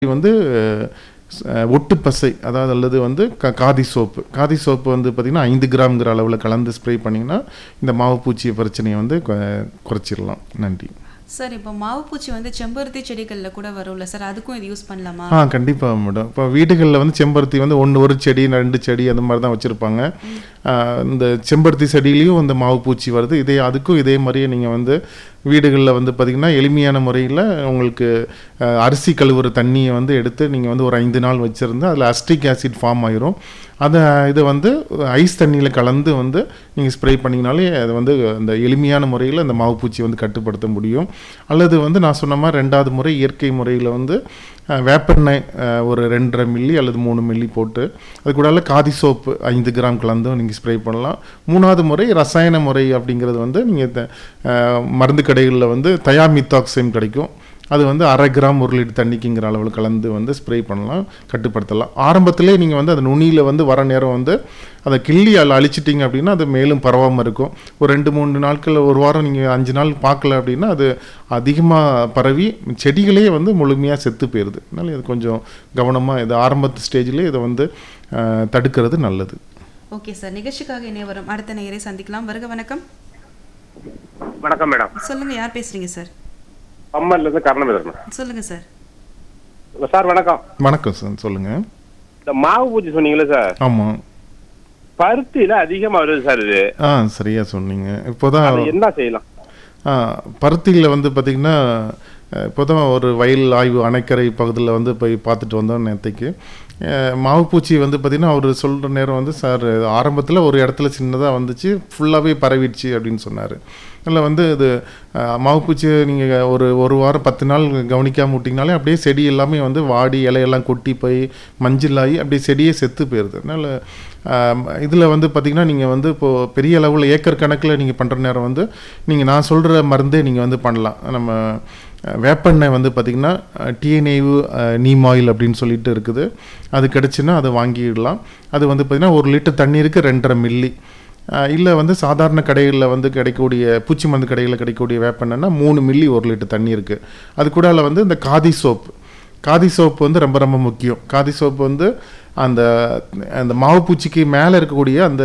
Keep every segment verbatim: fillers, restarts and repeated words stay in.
வந்து அ ஒட்டு பசை அதாவது அல்லது வந்து க காதி சோப்பு. காதி சோப்பு வந்து பார்த்தீங்கன்னா, ஐந்து கிராம்ங்கிற அளவுல கலந்து ஸ்ப்ரே பண்ணீங்கன்னா, இந்த மாவு பூச்சி பிரச்சனைய வந்து கொ குறைச்சிரலாம். நன்றி. சார், இப்போ மாவு பூச்சி வந்து செம்பருத்தி செடிகள்ல கூட வரும்ல சார், அதுக்கும் இது யூஸ் பண்ணலாமா? ஆ கண்டிப்பா மேடம். இப்போ வீடுகள்ல வந்து செம்பருத்தி வந்து ஒன்று ஒரு செடி, ரெண்டு செடி அந்த மாரி தான் வச்சிருப்பாங்க. அ இந்த செம்பருத்தி செடியிலயும் இந்த மாவு பூச்சி வருது. இதே அதுக்கும் இதே மாரியே நீங்க வந்து வீடுகள்ல வந்து பார்த்தீங்கன்னா, எளிமையான முறையில உங்களுக்கு அ அரிசி கழுவுற தண்ணிய வந்து எடுத்து நீங்க வந்து ஒரு ஐந்து நாள் வச்சிருந்து அதில அஸ்டிக் ஆசிட் ஃபார்ம் ஆயிரும். அத இத வந்து ஐஸ் தண்ணியில கலந்து வந்து நீங்க ஸ்ப்ரே பண்ணீங்கனாலே அது வந்து அந்த எளிமையான முறையில அந்த மாவு பூச்சிய வந்து கட்டுப்படுத்த முடியும். அல்லது வந்து நான் சொன்ன மாரி ரெண்டாவது முறை இயற்கை முறையில வந்து அ வேப்பெண்ணெய் அ ஒரு இரண்டரை மில்லி அல்லது மூன்று மில்லி போட்டு, அது கூடால காதி சோப்பு ஐந்து கிராம் கலந்தும் நீங்க ஸ்ப்ரே பண்ணலாம். மூணாவது முறை ரசாயன முறை அப்படிங்கிறது வந்து நீங்க த அ மருந்து கடைகள்ல வந்து தயாமித்தாக்சைம் கிடைக்கும். அது வந்து அரை கிராம் ஒரு லிட்டர் தண்ணிக்குங்கிற அளவுல கலந்து வந்து ஸ்ப்ரே பண்ணலாம், கட்டுப்படுத்தலாம். ஆரம்பத்திலே நீங்க வந்து அந்த நுனியில வந்து வர நேரம் வந்து அத கிள்ளி அதில அழிச்சிட்டீங்க அப்படின்னா, அது மேலும் பரவாம இருக்கும். ஒரு ரெண்டு, மூன்று நாட்கள், ஒரு வாரம் நீங்க ஐந்து நாள் பார்க்கல அப்படின்னா, அது அதிகமா பரவி செடிகளே வந்து முழுமையா செத்து போயிருது. அதனால இது கொஞ்சம் கவனமா இது ஆரம்பத்து ஸ்டேஜ்லயே இத வந்து அ தடுக்கிறது நல்லது. Okay sir. நிகழ்ச்சிக்காக இணைய வரும் அடுத்த நேயரை சந்திக்கலாம். வருக வணக்கம். வணக்கம் மேடம். சொல்லுங்க, யார் பேசுறீங்க சார்? பம்மல்ல இருந்து கர்ணன் பேசுறேன். சொல்லுங்க சார். சார் வணக்கம். வணக்கம் சார். சொல்லுங்க. இந்த மாவு பூச்சி சொன்னீங்களே சார். ஆமா. பருத்தியில அதிகமா வருது சார் இது. ஆ சரியா சொன்னீங்க. இப்போதான் அது என்ன செய்யலாம்? ஆ பருத்தியில வந்து பார்த்தீங்கன்னா, இப்போதான் ஒரு வயல் ஆய்வு அணைக்கரை பகுதியில் வந்து போய் பார்த்துட்டு வந்தோம் நேத்தைக்கு. மாவு பூச்சி வந்து பார்த்தீங்கன்னா, அவர் சொல்கிற நேரம் வந்து சார் ஆரம்பத்தில் ஒரு இடத்துல சின்னதாக வந்துச்சு, ஃபுல்லாகவே பரவிடுச்சு அப்படின்னு சொன்னார். அதில் வந்து இது மாவு பூச்சியை நீங்கள் ஒரு ஒரு வாரம் பத்து நாள் கவனிக்காமல் விட்டிங்கனாலே அப்படியே செடி எல்லாமே வந்து வாடி இலையெல்லாம் கொட்டி போய் மஞ்சளாகி அப்படியே செடியே செத்து போயிடுது. அதனால் இதில் வந்து பார்த்திங்கன்னா, நீங்கள் வந்து இப்போது பெரிய அளவில் ஏக்கர் கணக்கில் நீங்கள் பண்ணுற நேரம் வந்து நீங்கள் நான் சொல்கிற மருந்தே நீங்கள் வந்து பண்ணலாம். நம்ம வேப்பெண்ணெய் வந்து பார்த்திங்கன்னா, டிஎன்ஏவு நீம் ஆயில் அப்படின்னு சொல்லிட்டு இருக்குது. அது கிடச்சுன்னா அதை வாங்கிடலாம். அது வந்து பார்த்திங்கன்னா ஒரு லிட்டர் தண்ணீருக்கு ரெண்டரை மில்லி, இல்லை வந்து சாதாரண கடைகளில் வந்து கிடைக்கக்கூடிய பூச்சி மருந்து கடைகளில் கிடைக்கக்கூடிய வேப்பெண்ணெய்னா மூணு மில்லி ஒரு லிட்டர் தண்ணி இருக்குது. அது கூட வந்து இந்த காதி சோப்பு காதி சோப்பு வந்து ரொம்ப ரொம்ப முக்கியம். காதி சோப்பு வந்து அந்த அந்த மாவு பூச்சிக்கு மேலே இருக்கக்கூடிய அந்த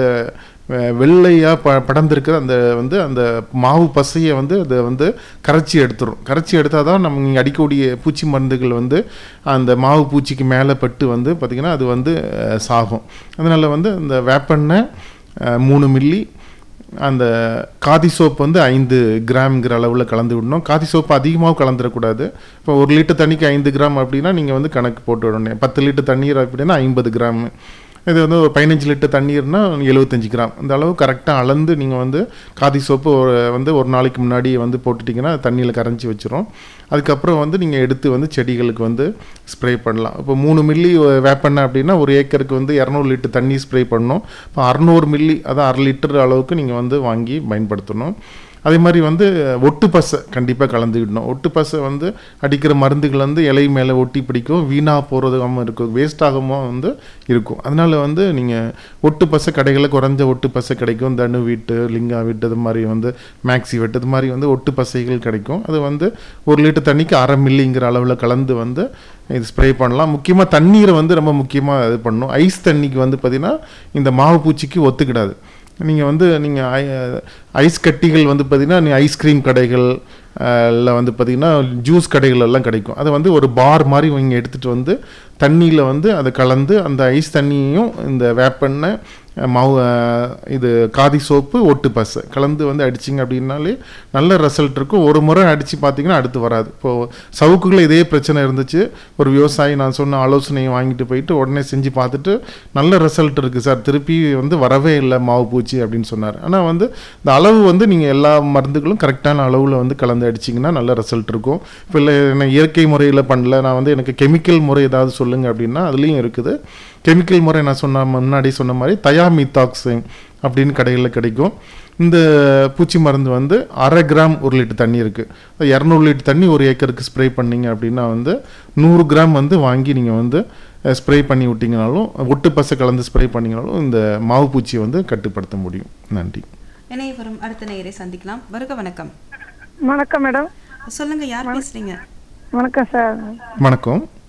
வெள்ளையாக ப படர்ந்துருக்கிற அந்த வந்து அந்த மாவு பசையை வந்து அதை வந்து கரைச்சி எடுத்துரும். கரைச்சி எடுத்தால் தான் நம்ம இங்கே அடிக்கக்கூடிய பூச்சி மருந்துகள் வந்து அந்த மாவு பூச்சிக்கு மேலே பட்டு வந்து பார்த்திங்கன்னா அது வந்து சாகும். அதனால் வந்து அந்த வேப்பெண்ணெய் மூணு மில்லி, அந்த காதி சோப்பு வந்து ஐந்து கிராம்ங்கிற அளவில் கலந்து விடணும். காதி சோப்பு அதிகமாக கலந்துடக்கூடாது. இப்போ ஒரு லிட்டர் தண்ணிக்கு ஐந்து கிராம் அப்படின்னா நீங்கள் வந்து கணக்கு போட்டு விடணும். பத்து லிட்டர் தண்ணீர் அப்படின்னா ஐம்பது கிராம். இது வந்து ஒரு பதினஞ்சு லிட்டர் தண்ணீர்னா எழுபத்தஞ்சு கிராம். இந்த அளவு கரெக்டாக அளந்து நீங்கள் வந்து காதி சோப்பு ஒரு வந்து ஒரு நாளைக்கு முன்னாடி வந்து போட்டுட்டிங்கன்னா தண்ணியில் கரைஞ்சி வச்சிரும். அதுக்கப்புறம் வந்து நீங்கள் எடுத்து வந்து செடிகளுக்கு வந்து ஸ்ப்ரே பண்ணலாம். இப்போ மூணு மில்லி வேப்பெண்ணெய் அப்படின்னா ஒரு ஏக்கருக்கு வந்து இரநூறு லிட்டர் தண்ணி ஸ்ப்ரே பண்ணணும். இப்போ அறநூறு மில்லி அதான் அரை லிட்டர் அளவுக்கு நீங்கள் வந்து வாங்கி பயன்படுத்தணும். அதே மாதிரி வந்து ஒட்டு பசை கண்டிப்பாக கலந்துக்கிடணும். ஒட்டு பசை வந்து அடிக்கிற மருந்துகள் வந்து இலை மேலே ஒட்டி பிடிக்கும், வீணாக போகிறதுக்காமல் இருக்கும், வேஸ்ட் ஆகாமல் வந்து இருக்கும். அதனால் வந்து நீங்கள் ஒட்டு பசை கடைகளில் குறைஞ்ச ஒட்டு பசை கிடைக்கும். தனு வீட்டு, லிங்கா வீட்டு, இது மாதிரி வந்து மேக்ஸி வீட்டு, இது மாதிரி வந்து ஒட்டு பசைகள் கிடைக்கும். அது வந்து ஒரு லிட்டர் தண்ணிக்கு அரை மில்லிங்கிற அளவில் கலந்து வந்து இது ஸ்ப்ரே பண்ணலாம். முக்கியமாக தண்ணீரை வந்து ரொம்ப முக்கியமாக இது பண்ணணும். ஐஸ் தண்ணிக்கு வந்து பார்த்திங்கன்னா இந்த மாவு பூச்சிக்கு ஒத்துக்கிடாது. நீங்கள் வந்து நீங்கள் ஐ ஐஸ் கட்டிகள் வந்து பார்த்திங்கன்னா நீ ஐஸ்கிரீம் கடைகள் இல்லை வந்து பார்த்திங்கன்னா ஜூஸ் கடைகள் எல்லாம் கிடைக்கும். அதை வந்து ஒரு பார் மாதிரி நீங்கள் எடுத்துகிட்டு வந்து தண்ணியில் வந்து அதை கலந்து அந்த ஐஸ் தண்ணியையும் இந்த வேப்பெண்ணெய் மாவு இது காதி சோப்பு ஒட்டு பசை கலந்து வந்து அடிச்சிங்க அப்படின்னாலே நல்ல ரிசல்ட் இருக்கும். ஒரு முறை அடித்து பார்த்தீங்கன்னா அடுத்து வராது. இப்போது சவுக்குகளில் இதே பிரச்சனை இருந்துச்சு. ஒரு விவசாயி நான் சொன்ன ஆலோசனையை வாங்கிட்டு போயிட்டு உடனே செஞ்சு பார்த்துட்டு நல்ல ரிசல்ட் இருக்குது சார், திருப்பி வந்து வரவே இல்லை மாவு பூச்சி அப்படின்னு சொன்னார். ஆனால் வந்து இந்த அளவு வந்து நீங்கள் எல்லா மருந்துகளும் கரெக்டான அளவில் வந்து கலந்து அடிச்சிங்கன்னா நல்ல ரிசல்ட் இருக்கும். இப்போ இல்லை என்ன இயற்கை முறையில் பண்ணல, நான் வந்து எனக்கு கெமிக்கல் முறை ஏதாவது சொல்லுங்கள் அப்படின்னா அதுலேயும் இருக்குது. கெமிக்கல் முறை நான் சொன்ன முன்னாடி சொன்ன மாதிரி தயாமித்தாக்சைம் அப்படின்னு கடைகளில் கிடைக்கும். இந்த பூச்சி மருந்து வந்து அரை கிராம் ஒரு லிட்டர் தண்ணி இருக்குது. இரநூறு லிட்டர் தண்ணி ஒரு ஏக்கருக்கு ஸ்ப்ரே பண்ணிங்க அப்படின்னா வந்து நூறு கிராம் வந்து வாங்கி நீங்கள் வந்து ஸ்ப்ரே பண்ணி விட்டிங்கனாலும் ஒட்டு பசை கலந்து ஸ்ப்ரே பண்ணிங்கனாலும் இந்த மாவு பூச்சியை வந்து கட்டுப்படுத்த முடியும். நன்றி. இணைய வரும் அடுத்த நேயரை சந்திக்கலாம். வருக வணக்கம். வணக்கம் மேடம். சொல்லுங்கள், யார் பேசுகிறீங்க? வணக்கம் சார். வணக்கம்.